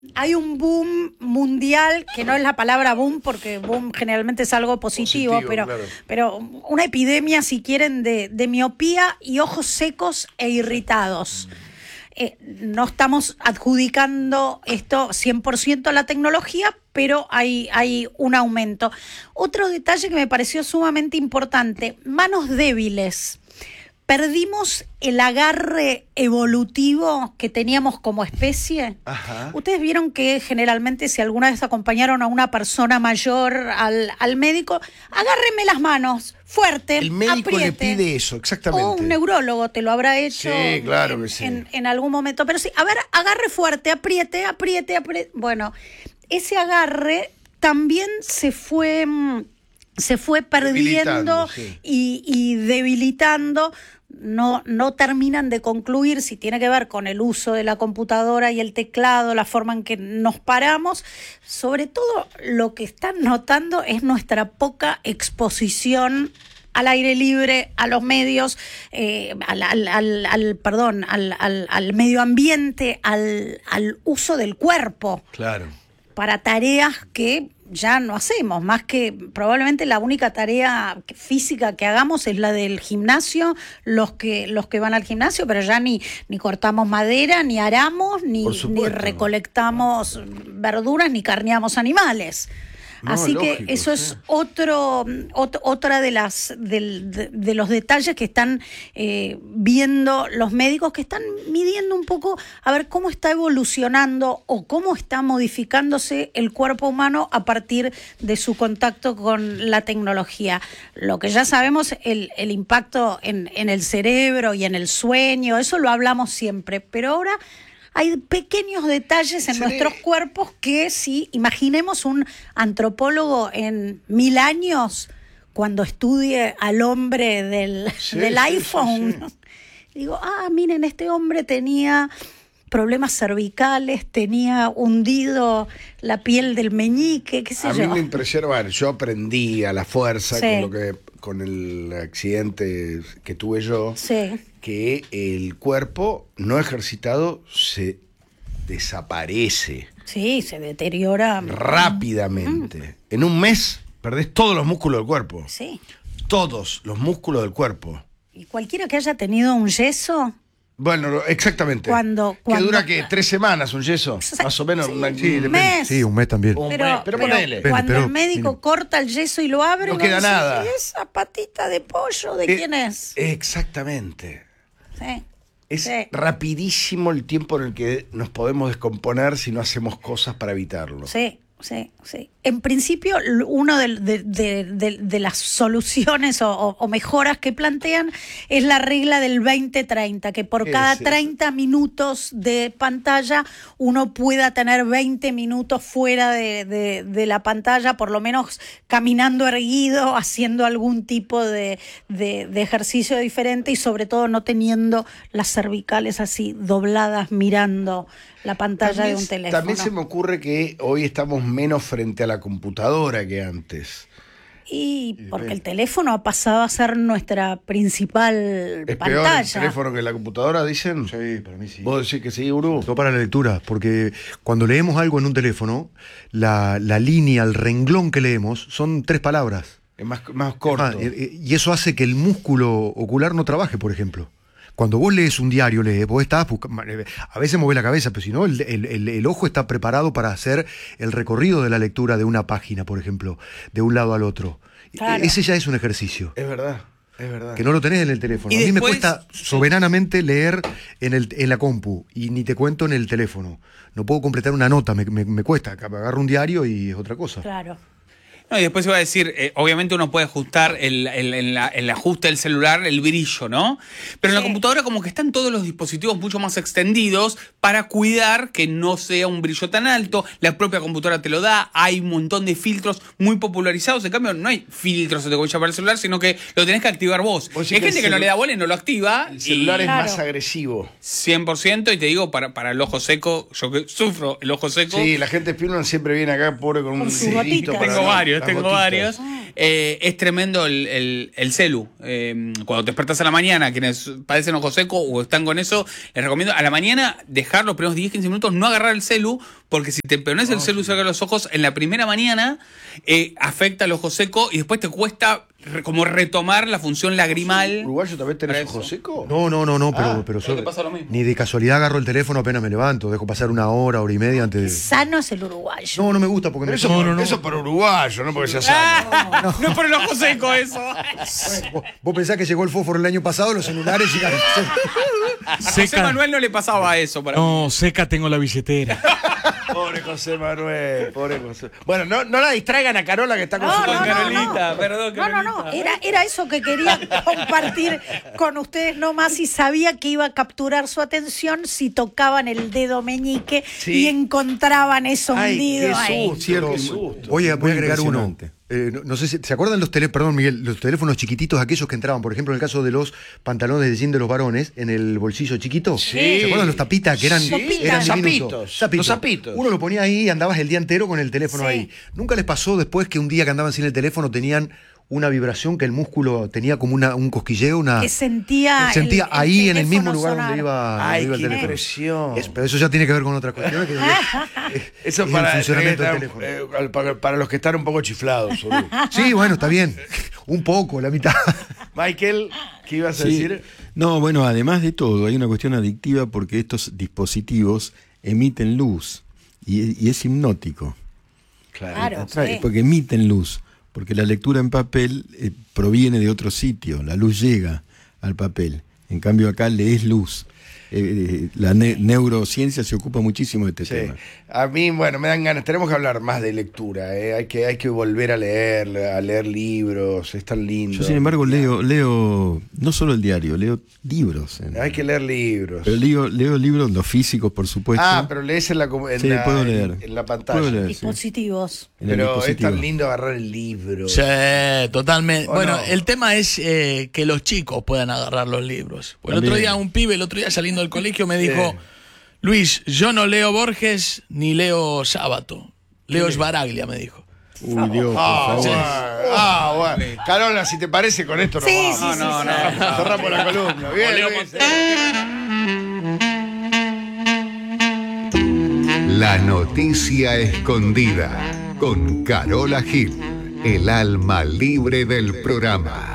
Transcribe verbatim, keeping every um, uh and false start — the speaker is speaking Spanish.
Hay un boom mundial, que no es la palabra boom, porque boom generalmente es algo positivo, Positivo, pero, claro. pero una epidemia, si quieren, de, de miopía y ojos secos e irritados. Eh, no estamos adjudicando esto cien por ciento a la tecnología, pero hay, hay un aumento. Otro detalle que me pareció sumamente importante, manos débiles. Perdimos el agarre evolutivo que teníamos como especie. Ajá. Ustedes vieron que generalmente si alguna vez acompañaron a una persona mayor al, al médico, agárreme las manos, fuerte, El médico apriete. le pide eso, exactamente. O un neurólogo te lo habrá hecho Sí, claro en, que sí. en, en algún momento. Pero sí, a ver, agarre fuerte, apriete, apriete, apriete. Bueno, ese agarre también se fue, mm, se fue perdiendo Debilitando, sí. y, y debilitando. No, no terminan de concluir si tiene que ver con el uso de la computadora y el teclado, la forma en que nos paramos. Sobre todo lo que están notando es nuestra poca exposición al aire libre, a los medios, eh, al, al, al, al perdón, al, al, al medio ambiente, al, al uso del cuerpo Claro. para tareas que ya no hacemos, más que probablemente la única tarea física que hagamos es la del gimnasio, los que los que van al gimnasio, pero ya ni, ni cortamos madera, ni aramos, ni, Por ni supuesto. recolectamos verduras, ni carneamos animales. No, Así lógico, que eso sí. es otro, ot- otra de las del- de, de los detalles que están eh, viendo los médicos, que están midiendo un poco a ver cómo está evolucionando o cómo está modificándose el cuerpo humano a partir de su contacto con la tecnología. Lo que ya sabemos, el, el impacto en, en el cerebro y en el sueño, eso lo hablamos siempre, pero ahora hay pequeños detalles en Sí. nuestros cuerpos que si imaginemos un antropólogo en mil años, cuando estudie al hombre del, Sí, del sí, iPhone, sí, sí. digo, ah, miren, este hombre tenía problemas cervicales, tenía hundido la piel del meñique, qué sé A yo. mí me impresiona, bueno, yo aprendí a la fuerza Sí. con lo que con el accidente que tuve yo, Sí, que el cuerpo no ejercitado se desaparece sí, se deteriora. rápidamente. En un mes perdés todos los músculos del cuerpo. Sí. Todos los músculos del cuerpo. Y cualquiera que haya tenido un yeso, Bueno, lo- exactamente. Cuando- ¿Que cuando- dura qué? ¿Tres semanas un yeso? Sí, Más o menos. sí, una- un depende. mes. Sí, un mes también. Un Pero, mes, pero pero ponele. cuando Pero- el médico mire. corta el yeso y lo abre, No uno queda dice, nada. "¿Y esa patita de pollo de Eh, quién es?" Exactamente. Sí, Es sí. rapidísimo el tiempo en el que nos podemos descomponer si no hacemos cosas para evitarlo. Sí, sí, sí. En principio, l- una de, de- de- de- de las soluciones o, o- o mejoras que plantean es la regla del veinte treinta, que por ¿Qué cada es eso? treinta minutos de pantalla uno pueda tener veinte minutos fuera de, de- de la pantalla, por lo menos caminando erguido, haciendo algún tipo de, de- de ejercicio diferente y sobre todo no teniendo las cervicales así dobladas mirando la pantalla de un teléfono. También se me ocurre que hoy estamos menos frente a la computadora que antes. Y porque el teléfono ha pasado a ser nuestra principal ¿Es peor el pantalla. teléfono que la computadora, dicen? Sí, para mí sí. ¿Vos decís que sí, Uru? Todo para la lectura, porque cuando leemos algo en un teléfono, la, la línea, el renglón que leemos son tres palabras. Es más, más corto. Ah, eh, eh, y eso hace que el músculo ocular no trabaje, por ejemplo. Cuando vos lees un diario, lees, vos estás buscando, a veces movés la cabeza, pero si no, el, el- el- el ojo está preparado para hacer el recorrido de la lectura de una página, por ejemplo, de un lado al otro. Claro. Ese ya es un ejercicio, Es verdad, es verdad. que no lo tenés en el teléfono. Y A mí después- me cuesta soberanamente leer en, el, en la compu, y ni te cuento en el teléfono. No puedo completar una nota, me, me- me cuesta. Agarro un diario y es otra cosa. Claro. No, y después iba a decir, eh, obviamente uno puede ajustar el, el, el- la- el ajuste del celular, el brillo, ¿no? Pero en la Sí. computadora como que están todos los dispositivos mucho más extendidos para cuidar que no sea un brillo tan alto. La propia computadora te lo da, hay un montón de filtros muy popularizados. En cambio, no hay filtros de para el celular, sino que lo tenés que activar vos. Vos decís Hay que gente el que no celu- le da bola y no lo activa. El celular y es Claro. más agresivo. cien por ciento, y te digo, para, para el ojo seco, yo que sufro el ojo seco. Sí, la gente de Spielman siempre viene acá, pobre, con, Con un sus hilito gotitas. para Tengo la- varios, las tengo gotitas. varios. Eh, es tremendo el, el, el celu. Eh, cuando te despertas a la mañana, quienes padecen ojo seco o están con eso, les recomiendo a la mañana dejar los primeros diez quince minutos, no agarrar el celu, porque si te pones el celu cerca de los ojos, en la primera mañana eh, afecta el ojo seco y después te cuesta re- como retomar la función lagrimal. ¿Uruguayo también tenés Para ojo eso. seco? No, no, no, no, pero, Ah, pero, pero so- te pasa lo mismo. ni de casualidad agarro el teléfono apenas me levanto, dejo pasar una hora, hora y media antes de... Sano es el uruguayo. No, no me gusta porque Pero me... eso, no, por, no, no. eso por uruguayo, no porque sea sano. No, es por el ojo seco eso. ¿Vos, vos pensás que llegó el fósforo el año pasado, los celulares y... A José Seca. Manuel no le pasaba eso para mí. No, seca tengo la billetera. Pobre José Manuel, pobre José. Bueno, no, no la distraigan a Carola que está con No, su no, no, Carolita, no. perdón, No, no, no. Carolita. Era, era eso que quería compartir con ustedes nomás y sabía que iba a capturar su atención si tocaban el dedo meñique Sí. y encontraban eso Ay, hundido qué ahí. susto, Cierto. qué susto. Voy a, voy a Muy agregar uno. impresionante. Eh, no, no sé si se acuerdan los teléfonos, perdón Miguel, los teléfonos chiquititos, aquellos que entraban, por ejemplo, en el caso de los pantalones de jean de los varones, en el bolsillo chiquito. Sí. ¿Se acuerdan los tapitas que eran, Sí. eran Zapitos. diminutos? Los zapitos. Uno lo ponía ahí y andabas el día entero con el teléfono Sí. ahí. ¿Nunca les pasó después que un día que andaban sin el teléfono tenían una vibración que el músculo tenía como una, un cosquilleo, una Que sentía, que sentía el- el ahí en el teléfono mismo lugar sonar. donde iba, Ay, donde iba el qué teléfono? impresión. Es- pero eso ya tiene que ver con otras cuestiones. Que es- Eso es el para, funcionamiento del eh, teléfono. eh, para, para los que están un poco chiflados. Uru. Sí, bueno, está bien. Un poco, la mitad. Michael, ¿qué ibas a Sí. decir? No, bueno, además de todo, hay una cuestión adictiva porque estos dispositivos emiten luz y, y es hipnótico. Claro, Atrae, sí. Porque emiten luz, porque la lectura en papel eh, proviene de otro sitio, la luz llega al papel. En cambio acá lees luz. Eh, eh, la ne- neurociencia se ocupa muchísimo de este Sí. tema. A mí, bueno, me dan ganas. Tenemos que hablar más de lectura. eh. Hay que, hay que volver a leer, a leer libros. Es tan lindo. Yo, sin embargo, leo, leo no solo el diario, leo libros. en- Hay que leer libros. Pero leo, leo libros, los físicos, por supuesto. Ah, pero lees en la, com- en Sí, la, puedo en- leer. en la pantalla. Puedo leer. Dispositivos. en el Pero es dispositivo. tan lindo agarrar el libro. Sí, totalmente. ¿O Bueno, no? el tema es eh, que los chicos puedan agarrar los libros. Pues el otro También. día un pibe, el otro día saliendo del colegio, me dijo, Sí. Luis, yo no leo Borges ni leo Sábato. Leo Esbaraglia, me dijo. Uy, Dios, por Ah, favor. bueno. Ah, bueno. Carola, si te parece, con esto nos Sí, vamos. sí, sí, no, sí. no. Cerramos la columna. Bien, Luis. La noticia escondida con Carola Gil, el alma libre del programa.